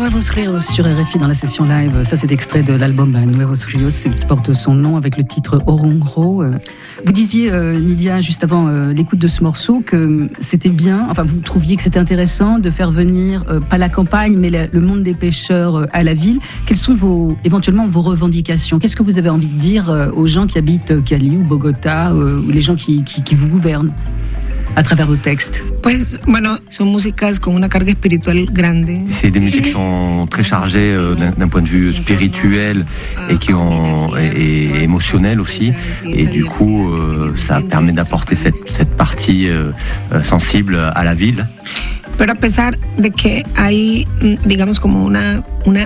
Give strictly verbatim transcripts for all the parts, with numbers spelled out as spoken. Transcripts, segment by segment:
Nuevos Rios sur R F I dans la session live. Ça, c'est extrait de l'album Nuevos Rios qui porte son nom avec le titre Orunro. Vous disiez, euh, Nydia, juste avant euh, l'écoute de ce morceau, que c'était bien, enfin, vous trouviez que c'était intéressant de faire venir, euh, pas la campagne, mais la, le monde des pêcheurs euh, à la ville. Quelles sont vos, éventuellement vos revendications? Qu'est-ce que vous avez envie de dire euh, aux gens qui habitent Cali ou Bogota, euh, ou les gens qui, qui, qui vous gouvernent à travers vos textes? Pues, bueno, son músicas con una carga espiritual grande. C'est des musiques qui sont très chargées euh, d'un, d'un point de vue spirituel et qui ont et, et émotionnel aussi. Et du coup, euh, ça permet d'apporter cette, cette partie euh, sensible à la ville. Pero a pesar de que hay, digamos, como una, una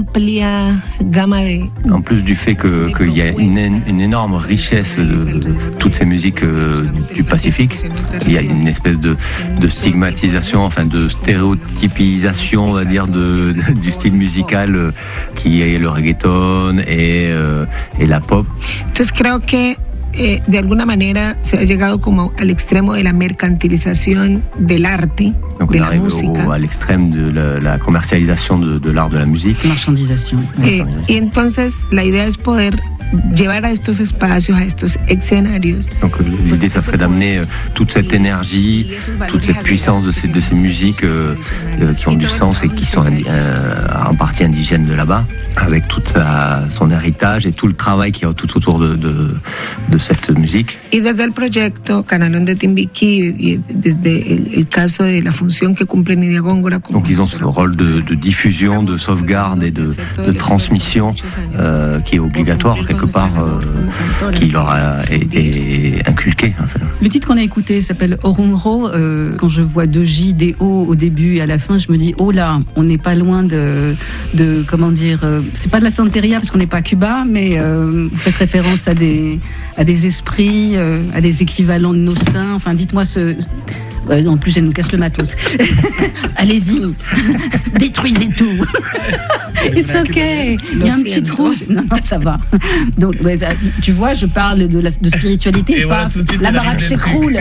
amplia gama de... En plus du fait que, qu'il y a une, une énorme richesse de, de, de toutes ces musiques euh, du Pacifique, il y a une espèce de, de stigmatisation, enfin de stéréotypisation, on va dire, de, de, du style musical euh, qui est le reggaeton et, euh, et la pop. Entonces creo que Eh, de alguna manera se ha llegado como al extremo de la mercantilización del arte, donc de on la arrive música. Au, à l'extrême de la, la commercialisation de, de l'art de la musique. Marchandisation. Eh, y entonces la idea es poder llevar a estos espacios, a estos escenarios. Donc l'idée, ça serait d'amener toute cette énergie, toute cette puissance de ces, de ces musiques euh, euh, qui ont du sens et qui sont euh, en partie indigènes de là-bas, avec tout sa, son héritage et tout le travail qui est tout autour de, de, de cette musique. Y desde el proyecto Canalón de Timbiquí, y desde el, el caso de la función que cumple Nydia Góngora. Donc ils ont ce rôle de, de diffusion, de sauvegarde et de, de transmission euh, qui est obligatoire quelque part, euh, qui leur a été inculqué. Enfin. Le titre qu'on a écouté s'appelle Orunro. Euh, quand je vois deux J, des O au début et à la fin, je me dis, oh là, on n'est pas loin de, de comment dire, euh, c'est pas de la santeria parce qu'on n'est pas à Cuba, mais euh, vous faites référence à des, à des esprits, euh, à des équivalents de nos saints. Enfin, dites-moi ce... Ouais, en plus, elle nous casse le matos. Allez-y, détruisez tout. It's okay. Il y a un petit trou. Non, non, ça va. Donc, ouais, ça, tu vois, je parle de, la, de spiritualité, et pas voilà, la baraque s'écroule.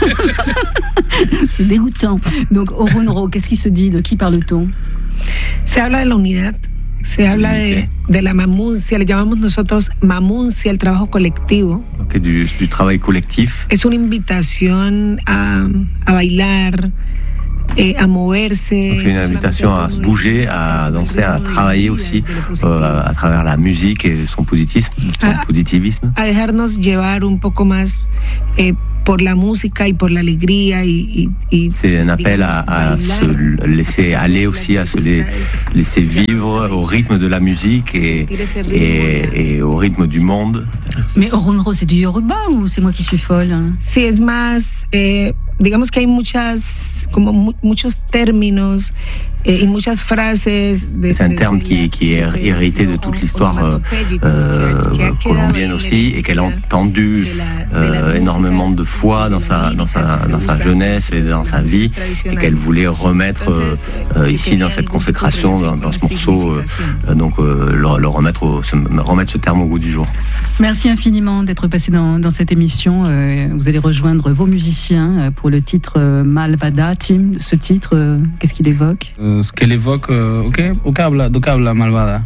C'est dégoûtant. Donc, Orunro, qu'est-ce qui se dit? De qui parle-t-on? Se habla de la unidad. Se habla de, de la mamuncia, le llamamos nosotros mamuncia, el trabajo colectivo. Okay, du, du travail collectif. Es una invitación a, a bailar, eh, a moverse. Donc c'est une invitation à se bouger, à danser, à travailler aussi euh, à travers la musique et son positivisme. Son a, positivisme. A dejarnos llevar un poco más eh, por la música y por la alegría y, y, y c'est un appel à, à se laisser aller aussi, à se laisser vivre au rythme de la musique et, et, et au rythme du monde. Mais Orunro, c'est du Yoruba ou c'est moi qui suis folle? Sí, es más, eh, digamos que hay muchas, como mu- muchos términos eh, y muchas frases. De, c'est un terme qui, qui est hérité de toute l'histoire euh, euh, colombienne aussi et qu'elle a entendu euh, énormément de fois dans sa, dans sa, dans sa jeunesse et dans sa vie et qu'elle voulait remettre euh, ici dans cette consécration, dans, dans ce morceau, euh, donc euh, le, le remettre, au, se, remettre ce terme au goût du jour. Merci infiniment d'être passé dans, dans cette émission. Euh, vous allez rejoindre vos musiciens pour le titre euh, Malvada. Tim, ce titre, euh, qu'est-ce qu'il évoque? euh, Ce qu'elle évoque, euh, ok, ¿de qué habla, de qué habla Malvada?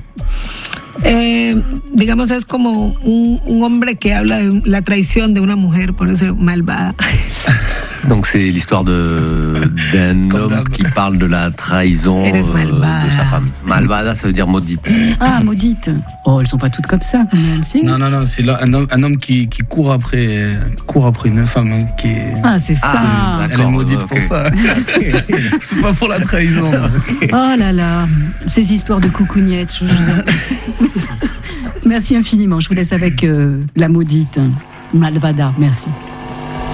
Eh, digamos, es como un, un hombre que habla de la traición de una mujer, por eso malvada. Donc c'est l'histoire de, d'un homme qui parle de la trahison euh, de sa femme. Malvada, ça veut dire maudite. Ah, maudite. Oh, elles sont pas toutes comme ça quand même, si? Non, non, non, c'est là, un homme, un homme qui, qui court après, court après une femme hein, qui est... Ah, c'est ça. Ah, elle est maudite okay. pour ça. C'est pas pour la trahison. Oh là là, ces histoires de coucougnettes. Je... Merci infiniment. Je vous laisse avec euh, la maudite Malvada. Merci.